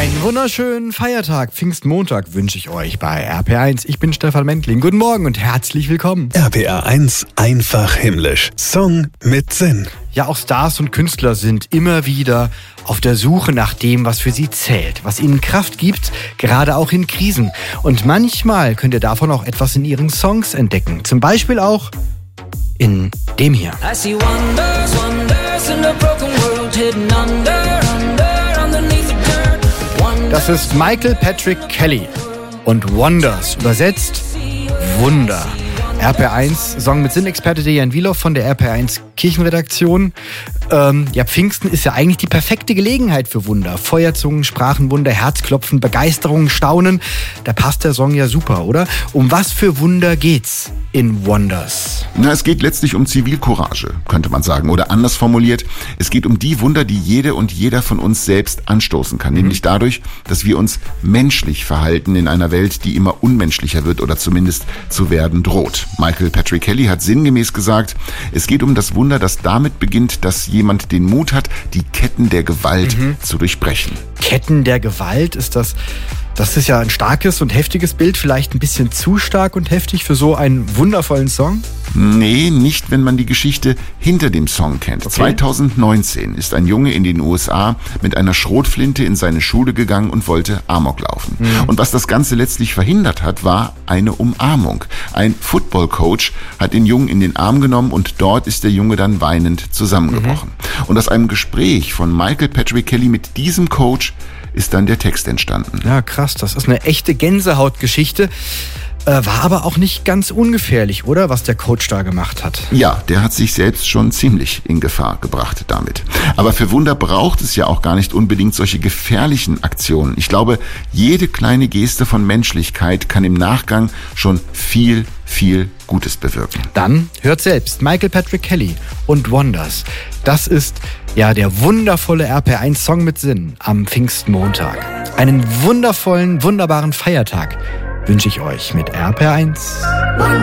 Einen wunderschönen Feiertag, Pfingstmontag wünsche ich euch bei RPR1. Ich bin Stefan Mentling. Guten Morgen und herzlich willkommen. RPR1 einfach himmlisch. Song mit Sinn. Ja, auch Stars und Künstler sind immer wieder auf der Suche nach dem, was für sie zählt, was ihnen Kraft gibt, gerade auch in Krisen. Und manchmal könnt ihr davon auch etwas in ihren Songs entdecken. Zum Beispiel auch in dem hier. I see wonders, wonders in a broken world hidden under underneath the dirt. Wonders. Das ist Michael Patrick Kelly und Wonders, übersetzt Wunder. RPR1 Song mit Sinn-Experte Dejan Wilow von der RPR1 Kirchenredaktion. Pfingsten ist ja eigentlich die perfekte Gelegenheit für Wunder. Feuerzungen, Sprachenwunder, Herzklopfen, Begeisterung, Staunen. Da passt der Song ja super, oder? Um was für Wunder geht's in Wonders? Na, es geht letztlich um Zivilcourage, könnte man sagen. Oder anders formuliert, es geht um die Wunder, die jede und jeder von uns selbst anstoßen kann. Nämlich dadurch, dass wir uns menschlich verhalten in einer Welt, die immer unmenschlicher wird oder zumindest zu werden droht. Michael Patrick Kelly hat sinngemäß gesagt, es geht um das Wunder, das damit beginnt, dass jemand den Mut hat, die Ketten der Gewalt zu durchbrechen. Ketten der Gewalt, das ist ja ein starkes und heftiges Bild, vielleicht ein bisschen zu stark und heftig für so einen wundervollen Song? Nee, nicht, wenn man die Geschichte hinter dem Song kennt. Okay. 2019 ist ein Junge in den USA mit einer Schrotflinte in seine Schule gegangen und wollte Amok laufen. Und was das Ganze letztlich verhindert hat, war eine Umarmung. Ein Football-Coach hat den Jungen in den Arm genommen und dort ist der Junge dann weinend zusammengebrochen. Und aus einem Gespräch von Michael Patrick Kelly mit diesem Coach ist dann der Text entstanden. Ja, krass, das ist eine echte Gänsehautgeschichte. War aber auch nicht ganz ungefährlich, oder? Was der Coach da gemacht hat. Ja, der hat sich selbst schon ziemlich in Gefahr gebracht damit. Aber für Wunder braucht es ja auch gar nicht unbedingt solche gefährlichen Aktionen. Ich glaube, jede kleine Geste von Menschlichkeit kann im Nachgang schon viel Gutes bewirken. Dann hört selbst Michael Patrick Kelly und Wonders. Das ist ja der wundervolle RPR1 Song mit Sinn am Pfingstmontag. Einen wunderbaren Feiertag wünsche ich euch mit RPR1.